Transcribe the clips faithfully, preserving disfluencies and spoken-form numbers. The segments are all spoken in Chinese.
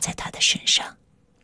在他的身上。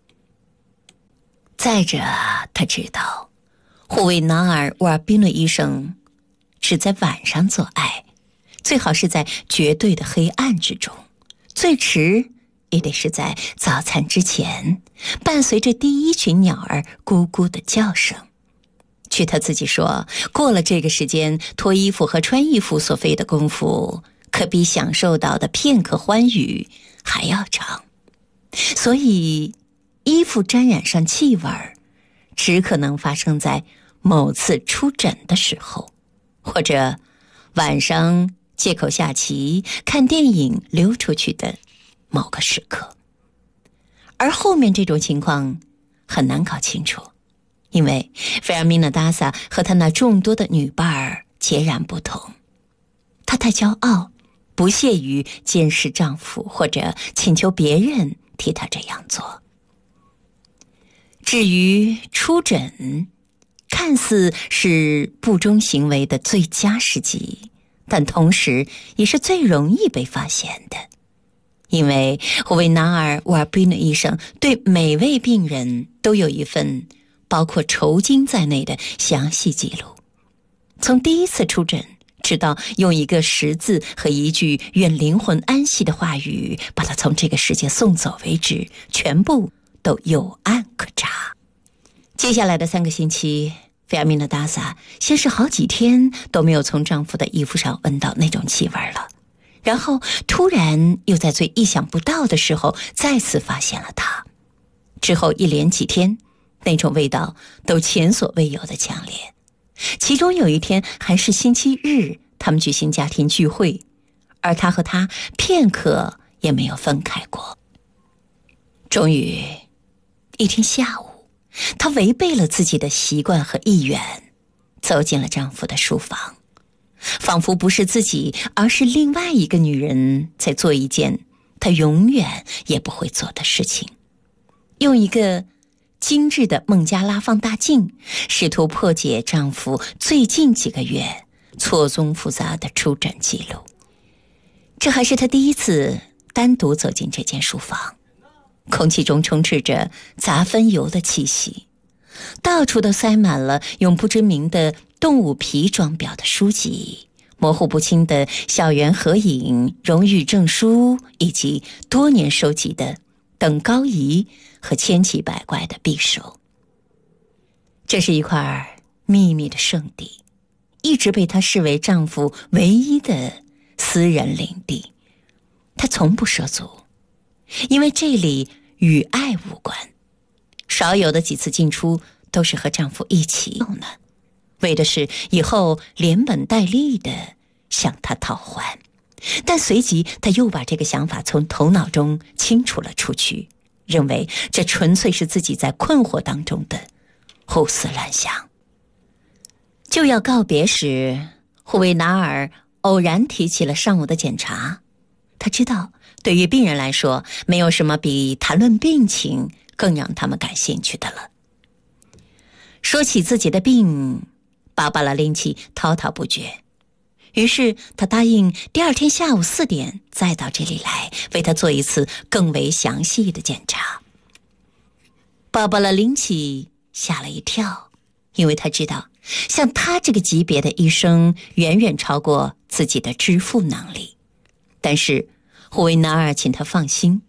再者，他知道护卫纳尔·沃尔宾诺医生只在晚上做爱，最好是在绝对的黑暗之中，最迟也得是在早餐之前，伴随着第一群鸟儿咕咕的叫声。据他自己说，过了这个时间，脱衣服和穿衣服所费的功夫可比享受到的片刻欢愉还要长。所以衣服沾染上气味只可能发生在某次出诊的时候，或者晚上借口下棋看电影溜出去的某个时刻。而后面这种情况很难搞清楚，因为菲尔米娜·达萨和她那众多的女伴儿截然不同。她太骄傲，不屑于监视丈夫或者请求别人替她这样做。至于出诊，看似是不忠行为的最佳时机，但同时也是最容易被发现的，因为护卫纳尔·沃尔宾诺医生对每位病人都有一份包括酬金在内的详细记录。从第一次出诊直到用一个十字和一句愿灵魂安息的话语把他从这个世界送走为止，全部都有案可查。接下来的三个星期，菲尔米娜·达萨先是好几天都没有从丈夫的衣服上闻到那种气味了，然后突然又在最意想不到的时候再次发现了它。之后一连几天，那种味道都前所未有的强烈。其中有一天还是星期日，他们举行家庭聚会，而他和他片刻也没有分开过。终于一天下午，她违背了自己的习惯和意愿，走进了丈夫的书房，仿佛不是自己，而是另外一个女人在做一件她永远也不会做的事情，用一个精致的孟加拉放大镜试图破解丈夫最近几个月错综复杂的出诊记录。这还是她第一次单独走进这间书房，空气中充斥着杂分油的气息，到处都塞满了用不知名的动物皮装裱的书籍，模糊不清的校园合影、荣誉证书，以及多年收集的等高仪和千奇百怪的匕首。这是一块秘密的圣地，一直被她视为丈夫唯一的私人领地。她从不涉足，因为这里与爱无关，少有的几次进出都是和丈夫一起呢，为的是以后连本带利的向他讨还。但随即他又把这个想法从头脑中清除了出去，认为这纯粹是自己在困惑当中的胡思乱想。就要告别时，护卫纳尔偶然提起了上午的检查。他知道对于病人来说，没有什么比谈论病情更让他们感兴趣的了。说起自己的病，芭芭拉·林奇滔滔不绝，于是他答应第二天下午四点再到这里来，为他做一次更为详细的检查。芭芭拉·林奇吓了一跳，因为他知道像他这个级别的医生远远超过自己的支付能力。但是护卫纳尔请他放心，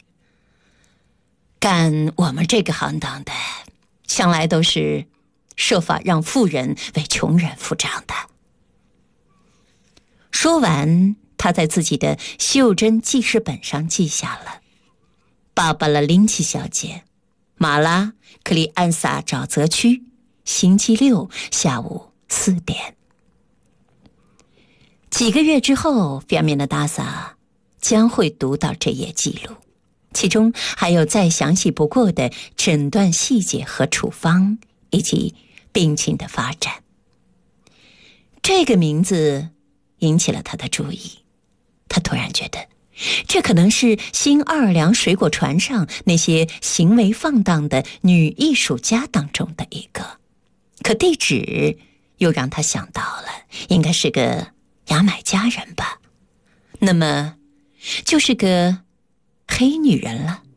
干我们这个行当的向来都是设法让富人为穷人付账的。说完，他在自己的袖珍记事本上记下了：芭芭拉·林奇小姐，马拉克里安萨沼泽区，星期六下午四点。几个月之后，菲尔米娜·达萨将会读到这页记录，其中还有再详细不过的诊断细节和处方，以及病情的发展。这个名字引起了他的注意，他突然觉得这可能是新奥尔良水果船上那些行为放荡的女艺术家当中的一个，可地址又让他想到了应该是个牙买加人吧，那么就是个黑女人了。